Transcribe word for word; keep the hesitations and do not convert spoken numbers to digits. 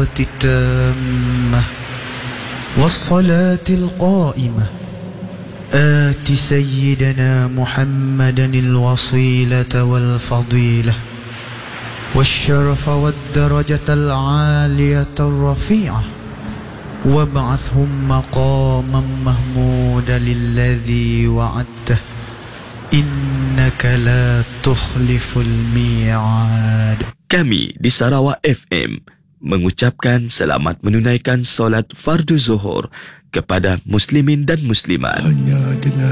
الدعوة التامة والصلاة القائمة آت سيدنا محمدا الوصيلة والفضيلة والشرف والدرجة العالية الرفيعة وابعثهم مقاما محمودا الذي وعدته إنك لا تخلف الميعاد. Kami di Sarawak F M mengucapkan selamat menunaikan solat fardu zuhur kepada muslimin dan muslimat. Hanya dengan